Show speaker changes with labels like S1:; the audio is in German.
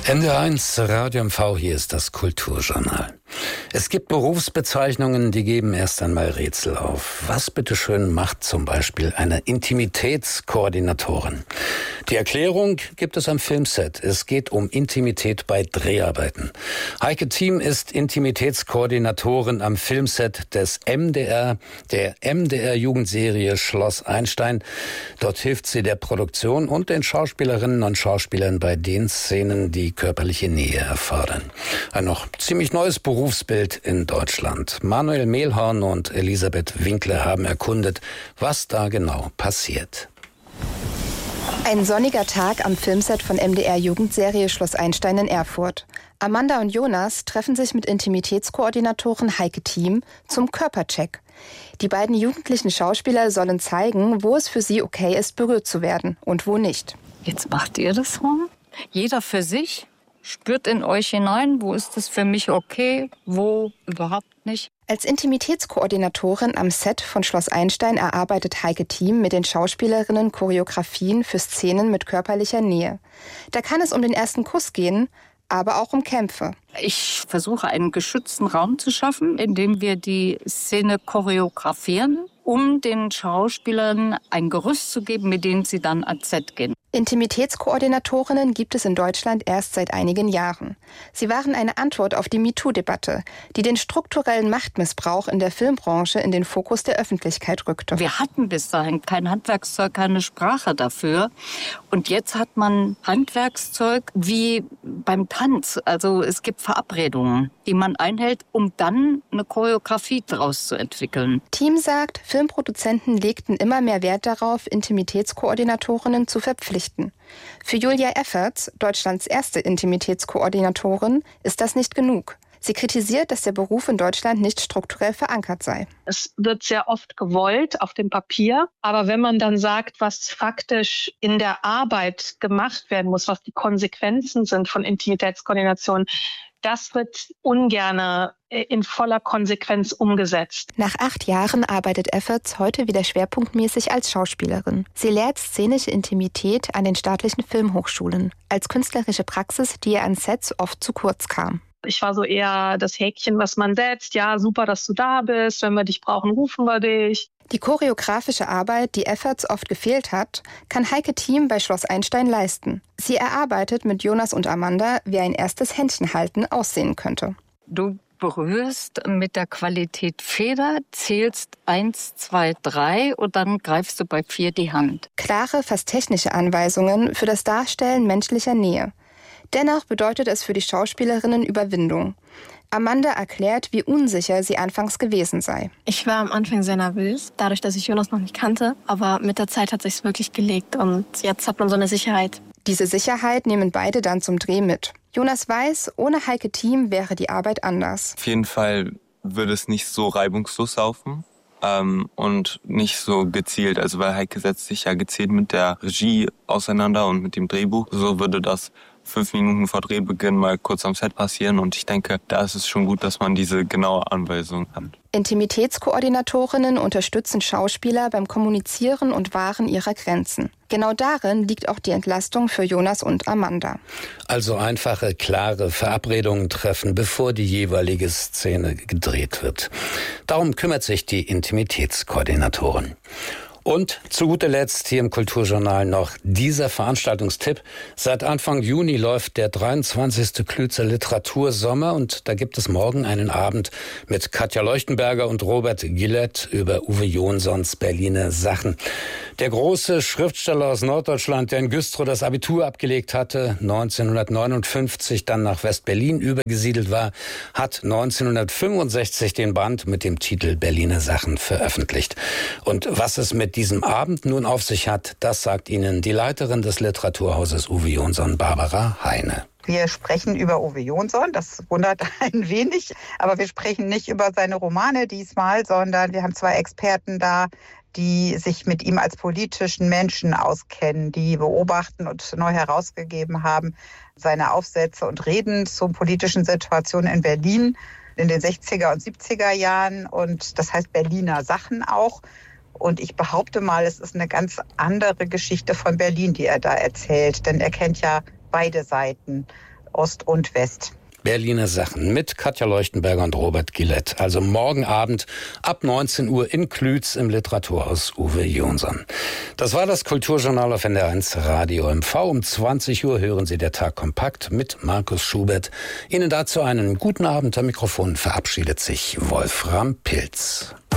S1: NDR1 Radio MV, hier ist das Kulturjournal. Es gibt Berufsbezeichnungen, die geben erst einmal Rätsel auf. Was bitteschön macht zum Beispiel eine Intimitätskoordinatorin? Die Erklärung gibt es am Filmset. Es geht um Intimität bei Dreharbeiten. Heike Thiem ist Intimitätskoordinatorin am Filmset des MDR, der MDR-Jugendserie Schloss Einstein. Dort hilft sie der Produktion und den Schauspielerinnen und Schauspielern bei den Szenen, die körperliche Nähe erfordern. Ein noch ziemlich neues Berufsbild in Deutschland. Manuel Mehlhorn und Elisabeth Winkler haben erkundet, was da genau passiert.
S2: Ein sonniger Tag am Filmset von MDR-Jugendserie Schloss Einstein in Erfurt. Amanda und Jonas treffen sich mit Intimitätskoordinatorin Heike Thiem zum Körpercheck. Die beiden jugendlichen Schauspieler sollen zeigen, wo es für sie okay ist, berührt zu werden und wo nicht.
S3: Jetzt macht ihr das so. Jeder für sich. Spürt in euch hinein, wo ist es für mich okay, wo überhaupt nicht.
S2: Als Intimitätskoordinatorin am Set von Schloss Einstein erarbeitet Heike Thiem mit den Schauspielerinnen Choreografien für Szenen mit körperlicher Nähe. Da kann es um den ersten Kuss gehen, aber auch um Kämpfe.
S3: Ich versuche einen geschützten Raum zu schaffen, in dem wir die Szene choreografieren, um den Schauspielern ein Gerüst zu geben, mit dem sie dann ans Set gehen.
S2: Intimitätskoordinatorinnen gibt es in Deutschland erst seit einigen Jahren. Sie waren eine Antwort auf die MeToo-Debatte, die den strukturellen Machtmissbrauch in der Filmbranche in den Fokus der Öffentlichkeit rückte.
S3: Wir hatten bis dahin kein Handwerkszeug, keine Sprache dafür. Und jetzt hat man Handwerkszeug wie beim Tanz. Also es gibt Verabredungen, die man einhält, um dann eine Choreografie daraus zu entwickeln.
S2: Thiem sagt, Filmproduzenten legten immer mehr Wert darauf, Intimitätskoordinatorinnen zu verpflichten. Für Julia Efferts, Deutschlands erste Intimitätskoordinatorin, ist das nicht genug. Sie kritisiert, dass der Beruf in Deutschland nicht strukturell verankert sei.
S4: Es wird sehr oft gewollt auf dem Papier. Aber wenn man dann sagt, was faktisch in der Arbeit gemacht werden muss, was die Konsequenzen sind von Intimitätskoordination, das wird ungern in voller Konsequenz umgesetzt.
S2: Nach 8 Jahren arbeitet Efferts heute wieder schwerpunktmäßig als Schauspielerin. Sie lehrt szenische Intimität an den staatlichen Filmhochschulen, als künstlerische Praxis, die ihr an Sets oft zu kurz kam.
S4: Ich war so eher das Häkchen, was man setzt. Ja, super, dass du da bist. Wenn wir dich brauchen, rufen wir dich.
S2: Die choreografische Arbeit, die Efferts oft gefehlt hat, kann Heike Thiem bei Schloss Einstein leisten. Sie erarbeitet mit Jonas und Amanda, wie ein erstes Händchenhalten aussehen könnte.
S3: Du berührst mit der Qualität Feder, zählst 1, 2, 3 und dann greifst du bei 4 die Hand.
S2: Klare, fast technische Anweisungen für das Darstellen menschlicher Nähe. Dennoch bedeutet es für die Schauspielerinnen Überwindung. Amanda erklärt, wie unsicher sie anfangs gewesen sei.
S5: Ich war am Anfang sehr nervös, dadurch, dass ich Jonas noch nicht kannte. Aber mit der Zeit hat sich's wirklich gelegt und jetzt hat man so eine Sicherheit.
S2: Diese Sicherheit nehmen beide dann zum Dreh mit. Jonas weiß, ohne Heike Thiem wäre die Arbeit anders.
S6: Auf jeden Fall würde es nicht so reibungslos laufen und nicht so gezielt. Also weil Heike setzt sich ja gezielt mit der Regie auseinander und mit dem Drehbuch. So würde das 5 Minuten vor Drehbeginn mal kurz am Set passieren. Und ich denke, da ist es schon gut, dass man diese genaue Anweisung hat.
S2: Intimitätskoordinatorinnen unterstützen Schauspieler beim Kommunizieren und Wahren ihrer Grenzen. Genau darin liegt auch die Entlastung für Jonas und Amanda.
S1: Also einfache, klare Verabredungen treffen, bevor die jeweilige Szene gedreht wird. Darum kümmert sich die Intimitätskoordinatorin. Und zu guter Letzt hier im Kulturjournal noch dieser Veranstaltungstipp. Seit Anfang Juni läuft der 23. Klützer Literatursommer und da gibt es morgen einen Abend mit Katja Leuchtenberger und Robert Gillett über Uwe Jonsons Berliner Sachen. Der große Schriftsteller aus Norddeutschland, der in Güstrow das Abitur abgelegt hatte, 1959 dann nach West-Berlin übergesiedelt war, hat 1965 den Band mit dem Titel Berliner Sachen veröffentlicht. Und was es mit diesem Abend nun auf sich hat, das sagt Ihnen die Leiterin des Literaturhauses Uwe Jonson, Barbara Heine.
S7: Wir sprechen über Uwe Jonson, das wundert ein wenig, aber wir sprechen nicht über seine Romane diesmal, sondern wir haben 2 Experten da, die sich mit ihm als politischen Menschen auskennen, die beobachten und neu herausgegeben haben seine Aufsätze und Reden zu politischen Situationen in Berlin in den 60er und 70er Jahren und das heißt Berliner Sachen auch. Und ich behaupte mal, es ist eine ganz andere Geschichte von Berlin, die er da erzählt, denn er kennt ja beide Seiten. Ost und West.
S1: Berliner Sachen mit Katja Leuchtenberger und Robert Gillett. Also morgen Abend ab 19 Uhr in Klütz im Literaturhaus Uwe Jonsson. Das war das Kulturjournal auf NDR1 Radio MV. Um 20 Uhr hören Sie der Tag kompakt mit Markus Schubert. Ihnen dazu einen guten Abend. Am Mikrofon verabschiedet sich Wolfram Pilz.